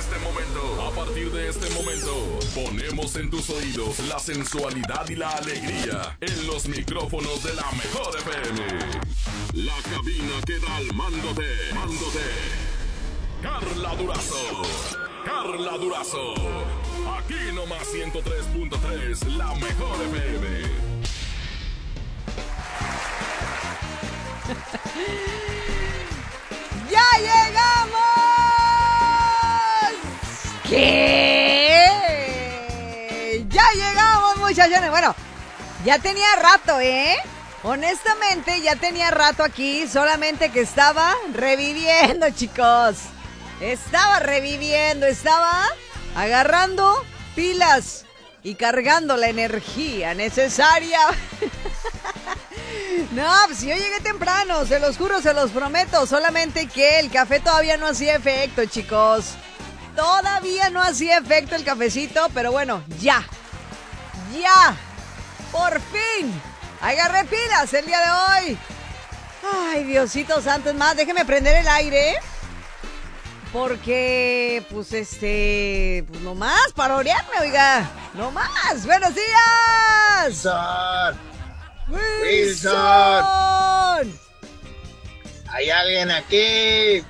de este momento, ponemos en tus oídos la sensualidad y la alegría en los micrófonos de la Mejor FM. La cabina queda al mando de Carla Durazo. Carla Durazo. Aquí nomás 103.3, la Mejor FM. ¡Ya llegamos! ¿Qué? ¡Ya llegamos, muchachones! Bueno, ya tenía rato, Honestamente, ya tenía rato aquí, solamente que estaba reviviendo, chicos. Estaba agarrando pilas y cargando la energía necesaria. No, pues yo llegué temprano, se los juro, se los prometo. Solamente que el café todavía no hacía efecto, chicos. Todavía no hacía efecto el cafecito, pero bueno, ya, por fin, agarré pilas el día de hoy. Ay, Diosito santo, es más, déjeme prender el aire, porque, pues, nomás para orearme, oiga, nomás. ¡Buenos días! ¡Wilson! ¿Hay alguien aquí?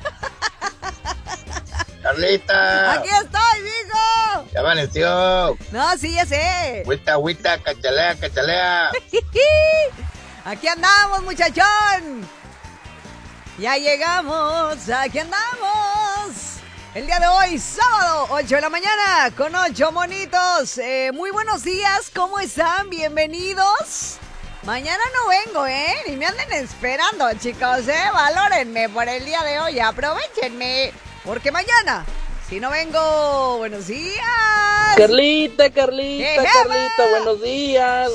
¡Carlita! ¡Aquí estoy, mijo! ¡Ya amaneció! No, sí, ya sé. Agüita, cachalea. Aquí andamos, muchachón. Ya llegamos, aquí andamos. El día de hoy, sábado, 8 de la mañana, con 8 monitos. Muy buenos días, ¿cómo están? Bienvenidos. Mañana no vengo, ni me anden esperando, chicos, valórenme por el día de hoy, aprovechenme, porque mañana, si no vengo, buenos días. Carlita, buenos días,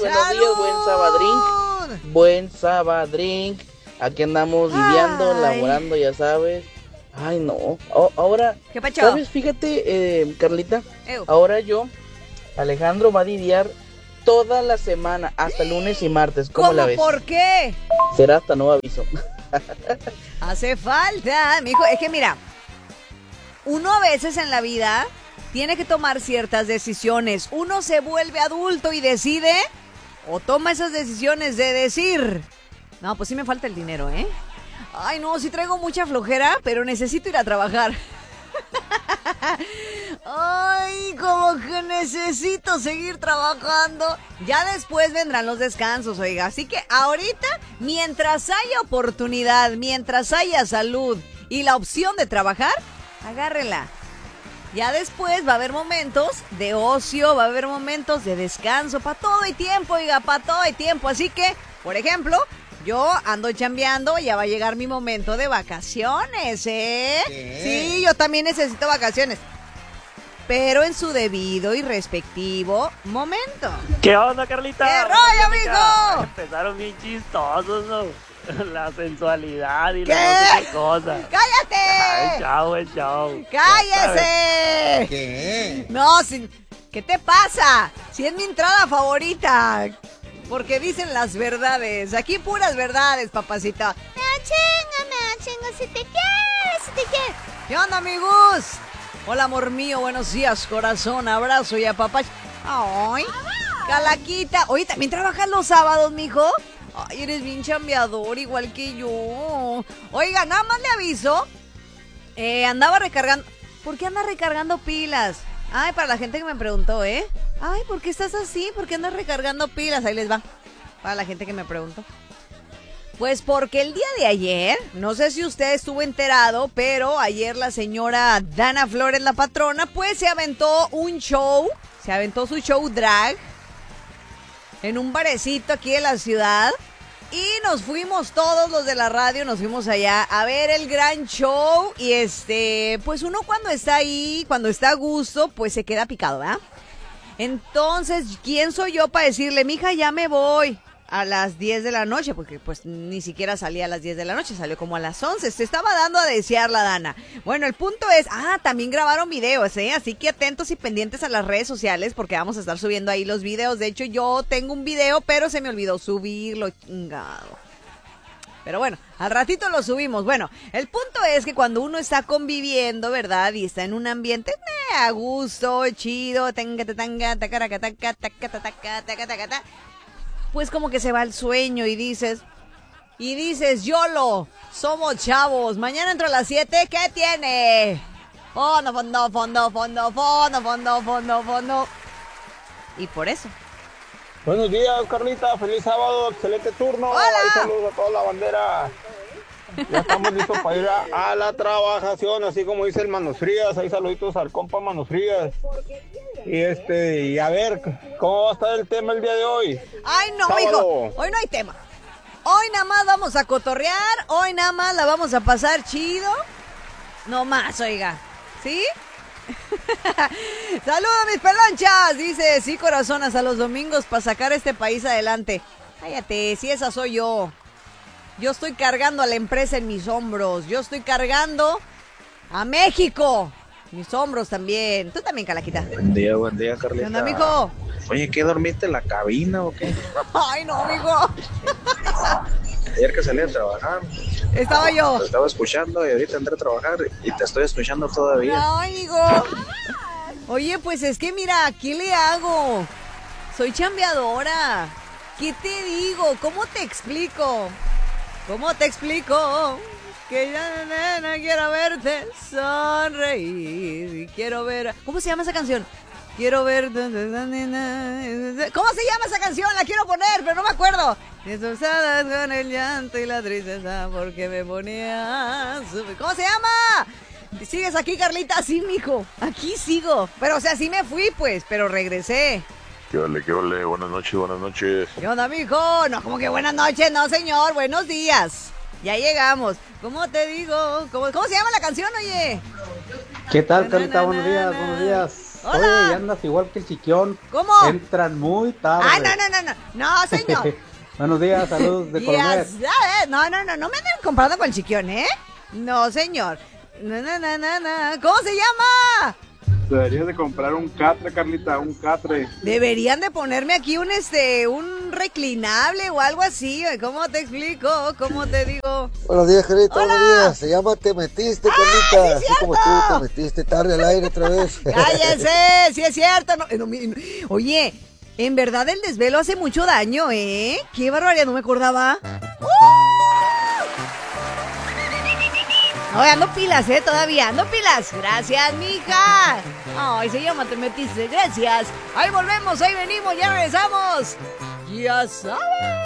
buen sabadrink. Aquí andamos viviendo, laborando, ya sabes. Ay, no, ahora, ¿qué pacho? ¿Sabes? Fíjate, Carlita, ahora Alejandro va a lidiar toda la semana, hasta lunes y martes. ¿Cómo la ves? ¿Por qué? Será hasta nuevo aviso. Hace falta, mijo. Es que mira, uno a veces en la vida tiene que tomar ciertas decisiones. Uno se vuelve adulto y decide, o toma esas decisiones de decir, no, pues sí me falta el dinero, Ay, no, sí traigo mucha flojera, pero necesito ir a trabajar. Ay, como que necesito seguir trabajando. Ya después vendrán los descansos, oiga. Así que ahorita, mientras haya oportunidad, mientras haya salud y la opción de trabajar, agárrela. Ya después va a haber momentos de ocio, va a haber momentos de descanso. Para todo hay tiempo, oiga, para todo hay tiempo. Así que, por ejemplo, yo ando chambeando, ya va a llegar mi momento de vacaciones, Sí, yo también necesito vacaciones, pero en su debido y respectivo momento. ¿Qué onda, Carlita? ¡Qué rollo, mijo! Empezaron bien chistosos, ¿no? La sensualidad y ¿qué? La no sé qué cosa. ¡Cállate! El show. ¡Cállese! ¿Qué? No, ¿qué te pasa? Si es mi entrada favorita. Porque dicen las verdades. Aquí puras verdades, papacita. Me achinga, si te quiere. ¿Qué onda, amigos? Hola, amor mío, buenos días, corazón. Abrazo y apapacho. Ay, Calaquita. Oye, ¿también trabajas los sábados, mijo? Ay, eres bien chambeador, igual que yo. Oiga, nada más le aviso. Andaba recargando. ¿Por qué andas recargando pilas? Ay, para la gente que me preguntó, Ay, ¿por qué estás así? ¿Por qué andas recargando pilas? Ahí les va. Para la gente que me preguntó. Pues porque el día de ayer, no sé si usted estuvo enterado, pero ayer la señora Dana Flores, la patrona, pues se aventó un show. Se aventó su show drag en un barecito aquí de la ciudad. Y nos fuimos todos los de la radio, nos fuimos allá a ver el gran show. Y pues uno cuando está ahí, cuando está a gusto, pues se queda picado, ¿verdad? Entonces, ¿quién soy yo para decirle, mija, ya me voy a las 10 de la noche? Porque pues ni siquiera salía a las 10 de la noche, salió como a las 11. Se estaba dando a desear la Dana. Bueno, el punto es, también grabaron videos, así que atentos y pendientes a las redes sociales porque vamos a estar subiendo ahí los videos. De hecho, yo tengo un video, pero se me olvidó subirlo, chingado. Pero bueno, al ratito lo subimos. Bueno, el punto es que cuando uno está conviviendo, ¿verdad? Y está en un ambiente a gusto, chido, pues como que se va el sueño y dices, YOLO, somos chavos, mañana entro a las 7, ¿qué tiene? Fondo. Y por eso. Buenos días, Carlita. Feliz sábado. Excelente turno. ¡Hola! Ahí saludos a toda la bandera. Ya estamos listos para ir a la trabajación, así como dice el Manos Frías. Ahí saluditos al compa Manos Frías. Y a ver, ¿cómo va a estar el tema el día de hoy? Ay, no, Sábado. hijo. Hoy no hay tema. Hoy nada más vamos a cotorrear. Hoy nada más la vamos a pasar chido. No más, oiga. ¿Sí? Saludos, mis pelonchas. Dice, sí, corazón, hasta los domingos para sacar este país adelante. Cállate, si esa soy yo. Yo estoy cargando a la empresa en mis hombros. Yo estoy cargando a México. Mis hombros también. Tú también, Calaquita. Buen día, Carlita. ¿Qué onda, mijo? Oye, ¿qué dormiste en la cabina o qué? Ay, no, mijo. Ayer que salí a trabajar. Estaba yo. Te estaba escuchando y ahorita entré a trabajar y te estoy escuchando todavía. Ay, mijo. Oye, pues es que mira, ¿qué le hago? Soy chambeadora. ¿Qué te digo? ¿Cómo te explico? Que ya no quiero verte sonreír y quiero ver... ¿Cómo se llama esa canción? Quiero ver... ¿Cómo se llama esa canción? La quiero poner, pero no me acuerdo. Desusadas con el llanto y la tristeza porque me ponía... ¿Cómo se llama? ¿Sigues aquí, Carlita? Sí, mijo. Aquí sigo. Pero, o sea, sí me fui, pues, pero regresé. ¿Qué ole? Buenas noches. ¿Qué onda, mijo? No, como que buenas noches, no, señor. Buenos días. Ya llegamos. ¿Cómo te digo? ¿Cómo se llama la canción, oye? ¿Qué tal, Carlita? Buenos días. Hola. Oye, andas igual que el Chiquión. ¿Cómo? Entran muy tarde. Ay, no, señor. Buenos días, saludos de Colombia. No me anden comparando con el Chiquión, ¿eh? No, señor. No. ¿Cómo se llama? Deberías de comprar un catre, Carlita, un catre. Deberían de ponerme aquí un reclinable o algo así. ¿Cómo te explico? ¿Cómo te digo? Buenos días, Carlita. Hola. Buenos días. Se llama Te Metiste, Carlita. ¡Sí, así como tú te metiste tarde al aire otra vez. ¡Cállense! Sí es cierto. Oye, en verdad el desvelo hace mucho daño, ¿eh? ¡Qué barbaridad! No me acordaba. Oye, ando pilas, todavía ando pilas. Gracias, mija. Ay, se llama Te Metiste, gracias. Ahí volvemos, ahí venimos, ya regresamos. Ya sabes.